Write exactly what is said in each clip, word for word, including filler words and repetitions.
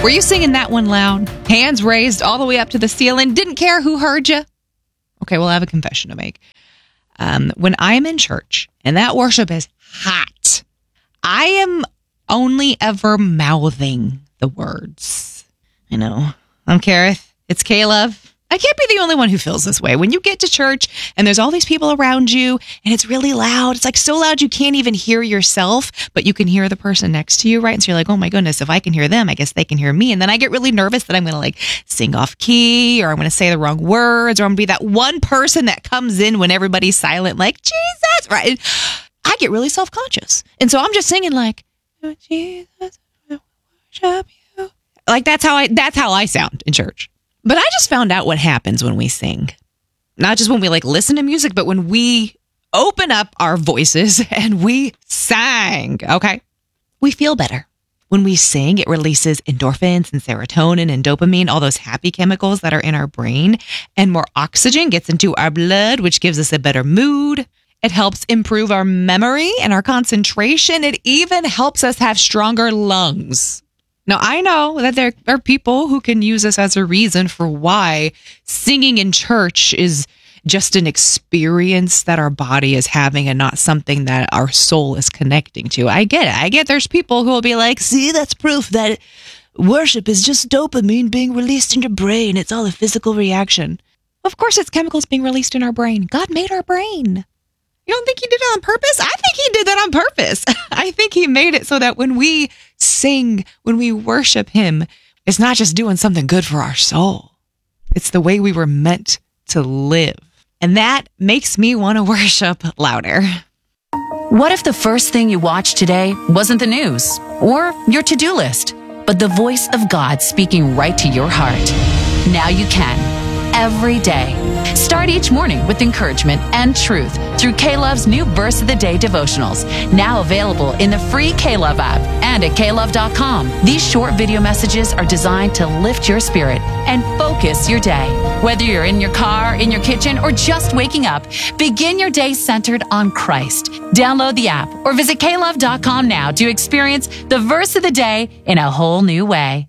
Were you singing that one loud? Hands raised all the way up to the ceiling? Didn't care who heard you? Okay, well, I have a confession to make. Um, when I'm in church and that worship is hot, I am only ever mouthing the words. I know. I'm Kareth. It's Caleb. I can't be the only one who feels this way. When you get to church and there's all these people around you and it's really loud, it's like so loud you can't even hear yourself, but you can hear the person next to you, right? And so you're like, oh my goodness, if I can hear them, I guess they can hear me. And then I get really nervous that I'm going to like sing off key, or I'm going to say the wrong words, or I'm going to be that one person that comes in when everybody's silent, like, Jesus, right? I get really self-conscious. And so I'm just singing like, oh, Jesus, I worship you. Like that's how I, that's how I sound in church. But I just found out what happens when we sing. Not just when we like listen to music, but when we open up our voices and we sang, okay? We feel better. When we sing, it releases endorphins and serotonin and dopamine, all those happy chemicals that are in our brain, and more oxygen gets into our blood, which gives us a better mood. It helps improve our memory and our concentration. It even helps us have stronger lungs. Now, I know that there are people who can use this as a reason for why singing in church is just an experience that our body is having and not something that our soul is connecting to. I get it. I get there's people who will be like, see, that's proof that worship is just dopamine being released in your brain. It's all a physical reaction. Of course, it's chemicals being released in our brain. God made our brain. You don't think he did it on purpose? I think he did that on purpose. I think he made it so that when we sing, when we worship him, it's not just doing something good for our soul. It's the way we were meant to live. And that makes me want to worship louder. What if the first thing you watched today wasn't the news or your to-do list, but the voice of God speaking right to your heart? Now you can, every day. Start each morning with encouragement and truth through K-Love's new Verse of the Day devotionals, now available in the free K-Love app and at K Love dot com. These short video messages are designed to lift your spirit and focus your day. Whether you're in your car, in your kitchen, or just waking up, begin your day centered on Christ. Download the app or visit K Love dot com now to experience the Verse of the Day in a whole new way.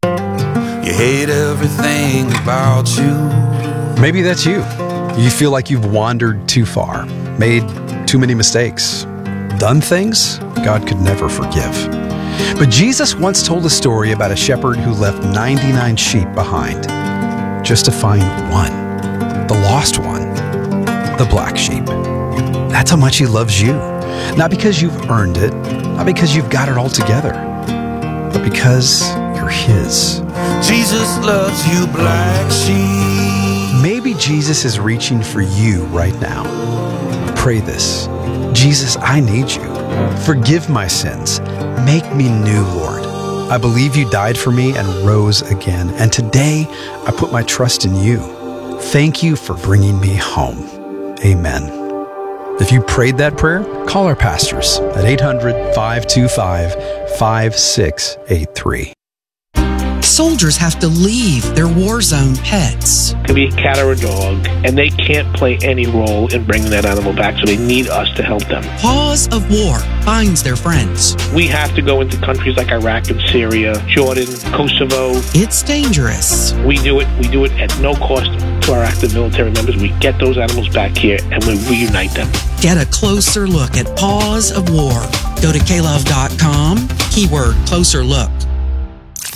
You hate everything about you. Maybe that's you. You feel like you've wandered too far, made too many mistakes, done things God could never forgive. But Jesus once told a story about a shepherd who left ninety-nine sheep behind just to find one, the lost one, the black sheep. That's how much he loves you. Not because you've earned it, not because you've got it all together, but because you're his. Jesus loves you, black sheep. Maybe Jesus is reaching for you right now. Pray this. Jesus, I need you. Forgive my sins. Make me new, Lord. I believe you died for me and rose again. And today, I put my trust in you. Thank you for bringing me home. Amen. If you prayed that prayer, call our pastors at eight hundred, five two five, five six eight three. Soldiers have to leave their war zone pets. It could be a cat or a dog, and they can't play any role in bringing that animal back, so they need us to help them. Paws of War finds their friends. We have to go into countries like Iraq and Syria, Jordan, Kosovo. It's dangerous. We do it. We do it at no cost to our active military members. We get those animals back here, and we reunite them. Get a closer look at Paws of War. Go to K Love dot com, keyword closer look.